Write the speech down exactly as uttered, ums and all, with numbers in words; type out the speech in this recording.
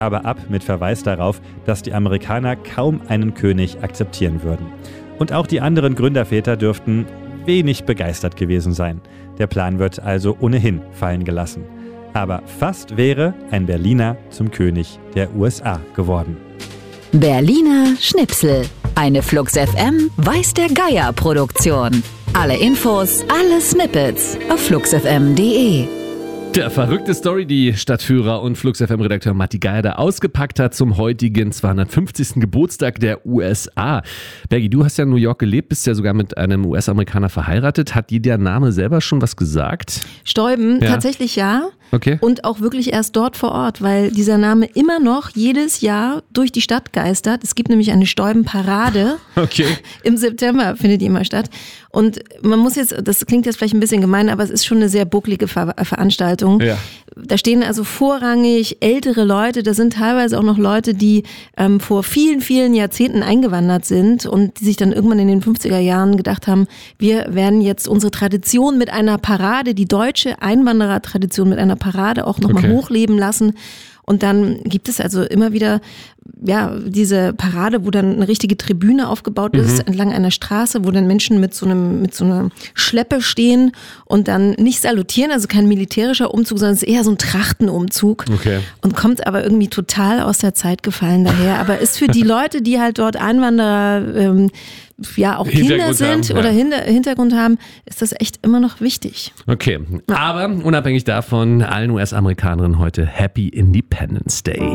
aber ab mit Verweis darauf, dass die Amerikaner kaum einen König akzeptieren würden. Und auch die anderen Gründerväter dürften wenig begeistert gewesen sein. Der Plan wird also ohnehin fallen gelassen. Aber fast wäre ein Berliner zum König der U S A geworden. Berliner Schnipsel. Eine Flux F M Weiß der Geier Produktion. Alle Infos, alle Snippets auf flux f m punkt d e. Der verrückte Story, die Stadtführer und Flux F M-Redakteur Matti Geier da ausgepackt hat zum heutigen zweihundertfünfzigsten Geburtstag der U S A. Bergi, du hast ja in New York gelebt, bist ja sogar mit einem U S-Amerikaner verheiratet. Hat dir der Name selber schon was gesagt? Stäuben, Ja. tatsächlich ja. Okay. Und auch wirklich erst dort vor Ort, weil dieser Name immer noch jedes Jahr durch die Stadt geistert. Es gibt nämlich eine Stäubenparade. Okay. Im September findet die immer statt. Und man muss jetzt, das klingt jetzt vielleicht ein bisschen gemein, aber es ist schon eine sehr bucklige Ver- Veranstaltung. Ja. Da stehen also vorrangig ältere Leute, das sind teilweise auch noch Leute, die ähm, vor vielen, vielen Jahrzehnten eingewandert sind und die sich dann irgendwann in den fünfziger Jahren gedacht haben, wir werden jetzt unsere Tradition mit einer Parade, die deutsche Einwanderertradition mit einer Parade auch nochmal Okay. hochleben lassen. Und dann gibt es also immer wieder ja diese Parade, wo dann eine richtige Tribüne aufgebaut ist, Mhm. entlang einer Straße, wo dann Menschen mit so einem mit so einer Schleppe stehen und dann nicht salutieren, also kein militärischer Umzug, sondern es ist eher so ein Trachtenumzug. Okay. Und kommt aber irgendwie total aus der Zeit gefallen daher. Aber ist für die Leute, die halt dort Einwanderer, ähm, ja auch Kinder Hintergrund sind haben, ja. oder Hinter- Hintergrund haben, ist das echt immer noch wichtig. Okay. Aber unabhängig davon, allen U S-Amerikanerinnen heute Happy Independence Day.